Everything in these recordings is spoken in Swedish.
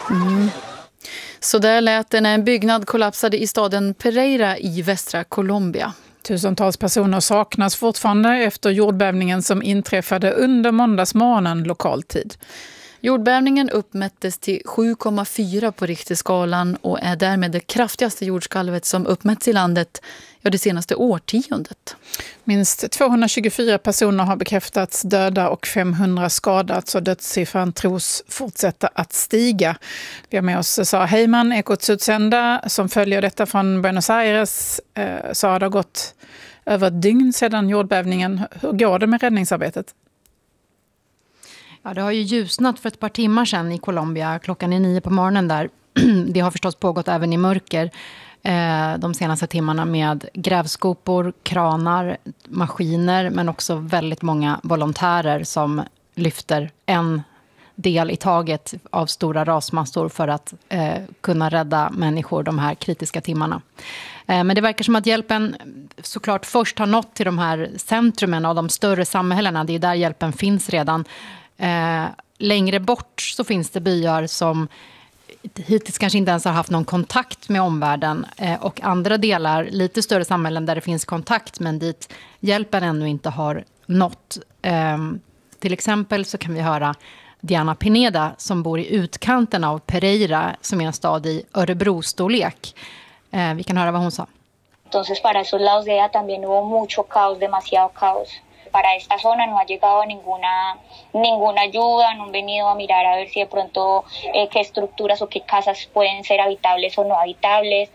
Så där lät det när en byggnad kollapsade i staden Pereira i västra Colombia. Tusentals personer saknas fortfarande efter jordbävningen som inträffade under måndagsmorgonen lokal tid. Jordbävningen uppmättes till 7,4 på Richterskalan och är därmed det kraftigaste jordskalvet som uppmätts i landet det senaste årtiondet. Minst 224 personer har bekräftats döda och 500 skadats och dödssiffran tros fortsätta att stiga. Vi har med oss Sara Heyman, Ekots utsända, som följer detta från Buenos Aires. Sara, det har gått över ett dygn sedan jordbävningen. Hur går det med räddningsarbetet? Ja, det har ju ljusnat för ett par timmar sedan i Colombia. Klockan är 9 på morgonen där. Det har förstås pågått även i mörker de senaste timmarna med grävskopor, kranar, maskiner men också väldigt många volontärer som lyfter en del i taget av stora rasmassor för att kunna rädda människor de här kritiska timmarna. Men det verkar som att hjälpen såklart först har nått till de här centrumen av de större samhällena. Det är där hjälpen finns redan. Längre bort så finns det byar som hittills kanske inte ens har haft någon kontakt med omvärlden och andra delar, lite större samhällen där det finns kontakt men dit hjälpen ännu inte har nått. Till exempel så kan vi höra Diana Pineda som bor i utkanten av Pereira som är en stad i Örebro-storlek. Vi kan höra vad hon sa. Entonces para esos lados de ella también hubo mucho caos, demasiado caos. Para esta zona no ha llegado ninguna ayuda, no han venido a mirar a ver si de pronto qué estructuras o qué casas pueden ser habitables o no habitables.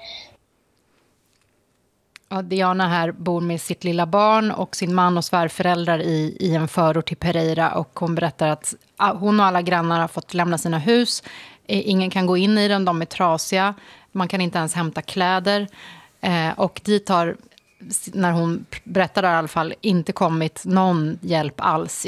Ja, Diana här bor med sitt lilla barn och sin man och svärföräldrar i en förort till Pereira och hon berättar att hon och alla grannar har fått lämna sina hus. Ingen kan gå in i dem, de är trasiga. Man kan inte ens hämta kläder och dit har, när hon berättar i alla fall, inte kommit någon hjälp alls.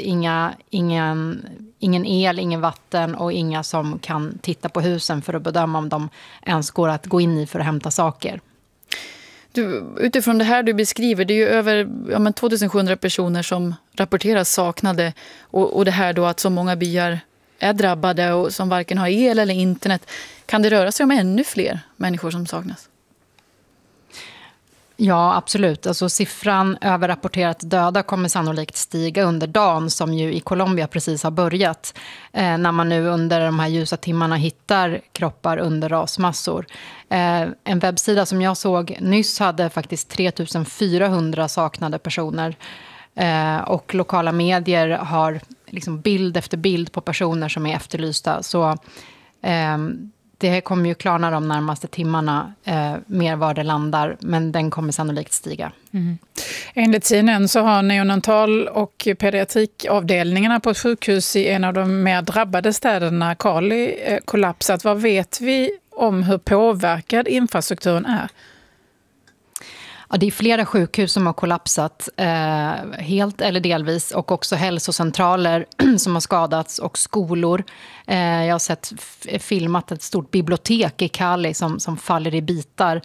Ingen el, ingen vatten och inga som kan titta på husen för att bedöma om de ens går att gå in i för att hämta saker. Utifrån det här du beskriver, det är ju över 2700 personer som rapporteras saknade och det här då att så många byar är drabbade och som varken har el eller internet. Kan det röra sig om ännu fler människor som saknas? Ja, absolut. Alltså, siffran överrapporterat döda kommer sannolikt stiga under dagen som ju i Colombia precis har börjat. När man nu under de här ljusa timmarna hittar kroppar under rasmassor. En webbsida som jag såg nyss hade faktiskt 3400 saknade personer. Och lokala medier har liksom bild efter bild på personer som är efterlysta. Så det kommer ju klarna de närmaste timmarna mer var det landar, men den kommer sannolikt stiga. Enligt CNN så har neonatal- och pediatrikavdelningarna på ett sjukhus i en av de mer drabbade städerna, Cali, kollapsat. Vad vet vi om hur påverkad infrastrukturen är? Ja, det är flera sjukhus som har kollapsat helt eller delvis och också hälsocentraler som har skadats och skolor. Jag har sett filmat ett stort bibliotek i Cali som faller i bitar.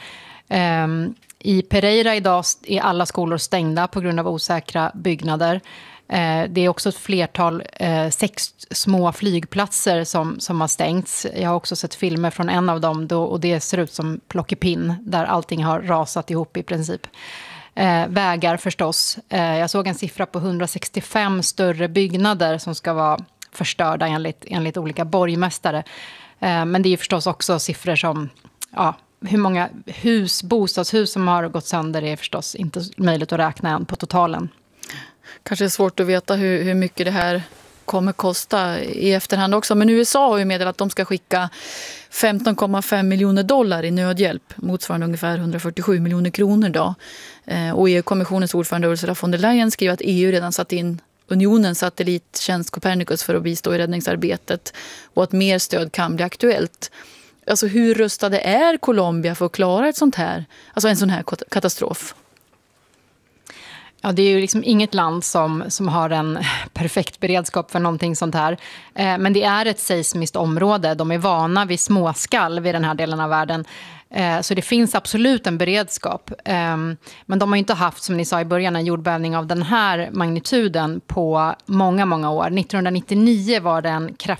I Pereira idag är alla skolor stängda på grund av osäkra byggnader. Det är också ett flertal 6 små flygplatser som har stängts. Jag har också sett filmer från en av dem och det ser ut som plockepinn där allting har rasat ihop i princip. Vägar förstås. Jag såg en siffra på 165 större byggnader som ska vara förstörda enligt olika borgmästare. Men det är förstås också siffror som hur många bostadshus som har gått sönder är förstås inte möjligt att räkna än på totalen. Kanske är svårt att veta hur mycket det här kommer kosta i efterhand också. Men USA har ju meddelat att de ska skicka $15,5 miljoner i nödhjälp, motsvarande ungefär 147 miljoner kronor då. Och EU-kommissionens ordförande Ursula von der Leyen skriver att EU redan satt in unionens satellittjänst Copernicus för att bistå i räddningsarbetet och att mer stöd kan bli aktuellt. Alltså hur rustade är Colombia för att klara en sån här katastrof? Ja, det är ju liksom inget land som har en perfekt beredskap för någonting sånt här. Men det är ett seismiskt område. De är vana vid småskalv i den här delen av världen. Så det finns absolut en beredskap. Men de har inte haft, som ni sa i början, en jordbävning av den här magnituden på många, många år. 1999 var det en